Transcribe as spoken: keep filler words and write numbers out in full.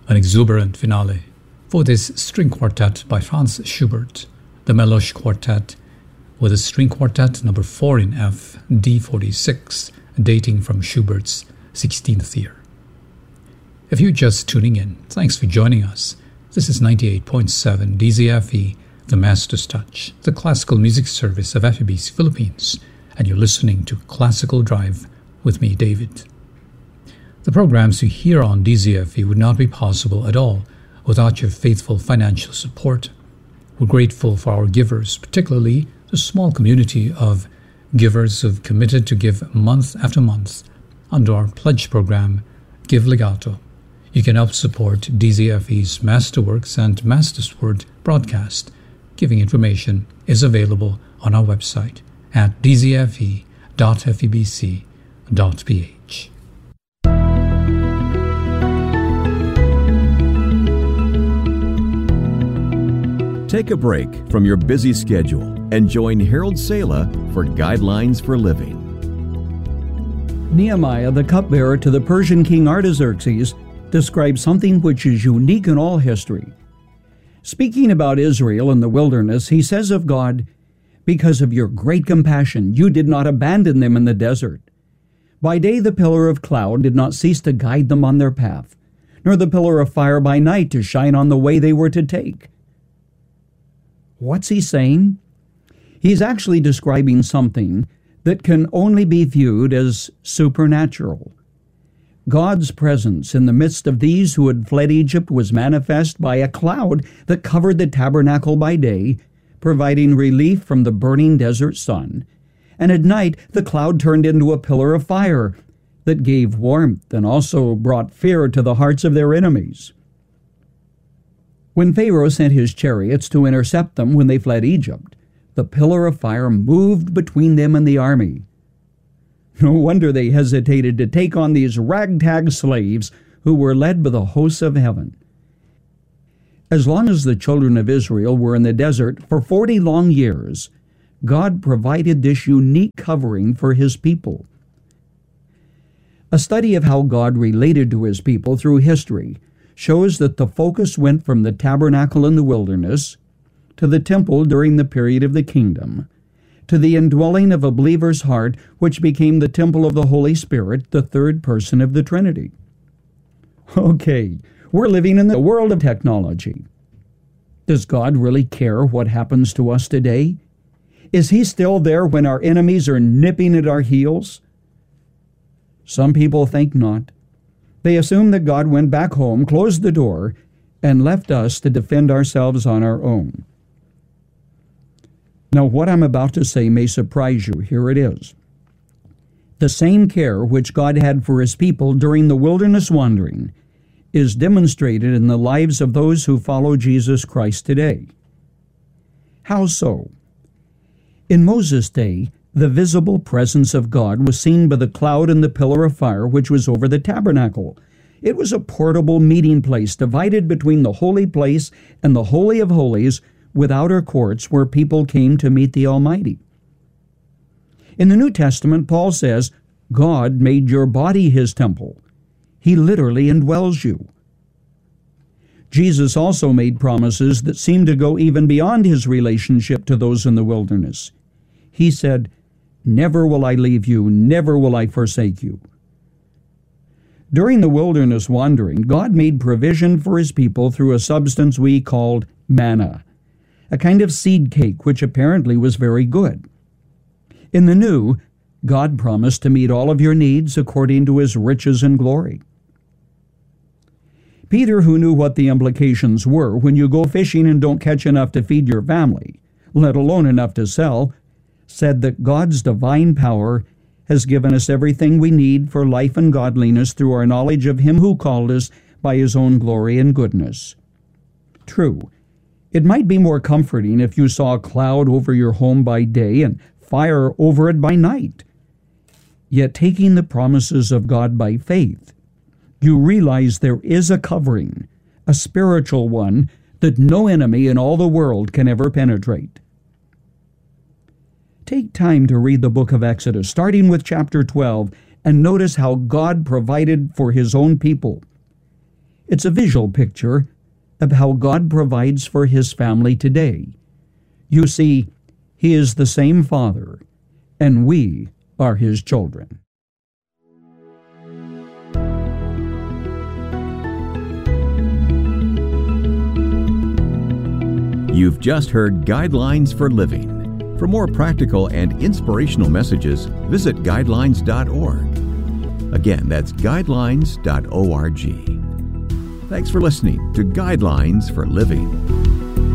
An exuberant finale for this string quartet by Franz Schubert, the Melosh Quartet, with a string quartet number four in F, D forty-six, dating from Schubert's sixteenth year. If you're just tuning in, thanks for joining us. This is ninety-eight point seven D Z F E, the Master's Touch, the classical music service of F E B C Philippines, and you're listening to Classical Drive with me, David. The programs you hear on D Z F E would not be possible at all without your faithful financial support. We're grateful for our givers, particularly the small community of givers who've committed to give month after month under our pledge program, Give Legato. You can help support D Z F E's Masterworks and Master's Word broadcast. Giving information is available on our website at d z f e dot f e b c dot p h. Take a break from your busy schedule and join Harold Sala for Guidelines for Living. Nehemiah, the cupbearer to the Persian king Artaxerxes, describes something which is unique in all history. Speaking about Israel in the wilderness, he says of God, "Because of your great compassion, you did not abandon them in the desert. By day the pillar of cloud did not cease to guide them on their path, nor the pillar of fire by night to shine on the way they were to take." What's he saying? He's actually describing something that can only be viewed as supernatural. God's presence in the midst of these who had fled Egypt was manifest by a cloud that covered the tabernacle by day, providing relief from the burning desert sun, and at night the cloud turned into a pillar of fire that gave warmth and also brought fear to the hearts of their enemies. When Pharaoh sent his chariots to intercept them when they fled Egypt, the pillar of fire moved between them and the army. No wonder they hesitated to take on these ragtag slaves who were led by the hosts of heaven. As long as the children of Israel were in the desert for forty long years, God provided this unique covering for His people. A study of how God related to His people through history shows that the focus went from the tabernacle in the wilderness to the temple during the period of the kingdom, to the indwelling of a believer's heart, which became the temple of the Holy Spirit, the third person of the Trinity. Okay, we're living in the world of technology. Does God really care what happens to us today? Is He still there when our enemies are nipping at our heels? Some people think not. They assume that God went back home, closed the door, and left us to defend ourselves on our own. Now, what I'm about to say may surprise you. Here it is. The same care which God had for His people during the wilderness wandering is demonstrated in the lives of those who follow Jesus Christ today. How so? In Moses' day, the visible presence of God was seen by the cloud and the pillar of fire which was over the tabernacle. It was a portable meeting place divided between the holy place and the Holy of Holies, with outer courts where people came to meet the Almighty. In the New Testament, Paul says, God made your body His temple. He literally indwells you. Jesus also made promises that seemed to go even beyond His relationship to those in the wilderness. He said, "Never will I leave you, never will I forsake you." During the wilderness wandering, God made provision for His people through a substance we called manna, a kind of seed cake which apparently was very good. In the New, God promised to meet all of your needs according to His riches and glory. Peter, who knew what the implications were when you go fishing and don't catch enough to feed your family, let alone enough to sell, said that God's divine power has given us everything we need for life and godliness through our knowledge of Him who called us by His own glory and goodness. True, it might be more comforting if you saw a cloud over your home by day and fire over it by night. Yet taking the promises of God by faith, you realize there is a covering, a spiritual one, that no enemy in all the world can ever penetrate. Take time to read the book of Exodus, starting with chapter twelve, and notice how God provided for His own people. It's a visual picture of how God provides for His family today. You see, He is the same Father, and we are His children. You've just heard Guidelines for Living. For more practical and inspirational messages, visit guidelines dot org. Again, that's guidelines dot org. Thanks for listening to Guidelines for Living.